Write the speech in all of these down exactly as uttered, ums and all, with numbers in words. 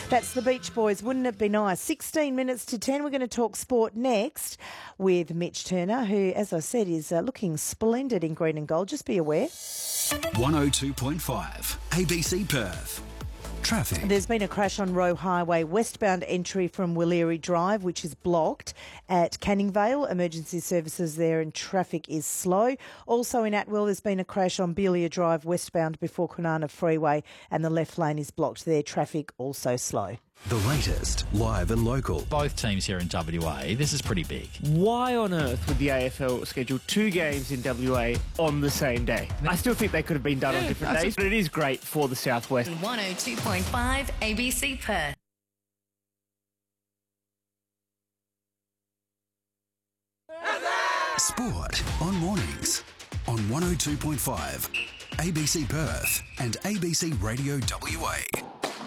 That's the Beach Boys. Wouldn't it be nice? sixteen minutes to ten. We're going to talk sport next with Mitch Turner, who, as I said, is uh, looking splendid in green and gold. Just be aware. one oh two point five A B C Perth. Traffic. There's been a crash on Roe Highway, westbound entry from Willeri Drive, which is blocked at Canning Vale. Emergency services there and traffic is slow. Also in Atwell, there's been a crash on Belia Drive, westbound before Kwinana Freeway, and the left lane is blocked there. Traffic also slow. The latest, live and local. Both teams here in W A, this is pretty big. Why on earth would the A F L schedule two games in W A on the same day? I still think they could have been done on different days, but it is great for the Southwest. one oh two point five A B C Perth. Sport on mornings on one oh two point five A B C Perth and A B C Radio W A.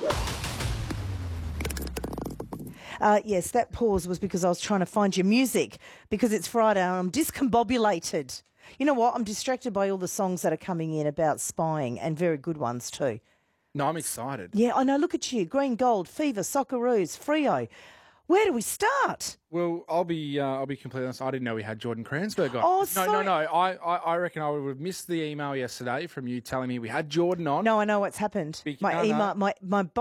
Uh, yes, that pause was because I was trying to find your music because it's Friday and I'm discombobulated. You know what? I'm distracted by all the songs that are coming in about spying, and very good ones too. No, I'm excited. Yeah, I know. Look at you. Green, Gold, Fever, Socceroos, Freo. Where do we start? Well, I'll be uh, I'll be completely honest. I didn't know we had Jordan Kranzberg on. Oh, no, sorry. no, no. I, I, I reckon I would have missed the email yesterday from you telling me we had Jordan on. No, I know what's happened. Be- My no, no. email, my my